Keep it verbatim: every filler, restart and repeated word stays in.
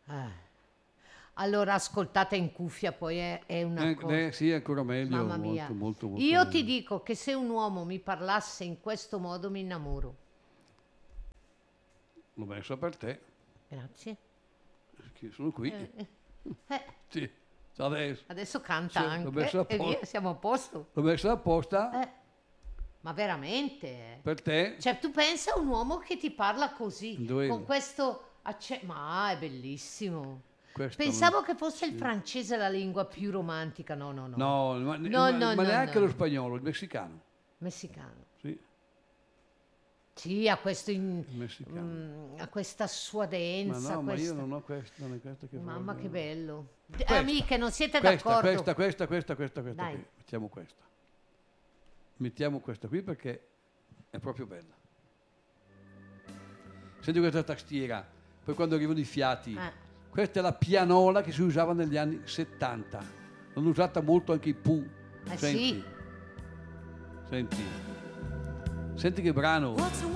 Eh. Allora ascoltate in cuffia, poi è, è una Eh, cosa. eh, sì, è ancora meglio. Mamma mia. Molto, molto, molto Io meglio. ti dico che se un uomo mi parlasse in questo modo mi innamoro. L'ho messo per te, Grazie. che sono qui. Eh, eh, eh, Sì, adesso. adesso canta Sì, l'ho anche messo a e posto. via, siamo a posto. L'ho messo apposta Eh, ma veramente? eh. per te. Cioè, tu pensa a un uomo che ti parla così, Dove- con questo accento. Ma è bellissimo. Questo Pensavo non- che fosse il sì. francese la lingua più romantica. No, no, no. No, ma, No, ma- no, ma no, neanche no. lo spagnolo, il messicano. Messicano. Sì, Sì, ha questo in- il messicano. mm, ha questa Ma suadenza. no, ma io questa- non ho questo, non è questo che Mamma voglio. che bello. D- Questa, Amiche, non siete Questa, d'accordo? questa, questa, questa, questa, questa Dai. qui. Mettiamo questa. Mettiamo questa qui perché è proprio bella. Senti questa tastiera, poi quando arrivano i fiati. Eh. Questa è la pianola che si usava negli anni settanta. L'hanno usata molto anche i Pooh. Eh Senti. sì. Senti. Senti che brano.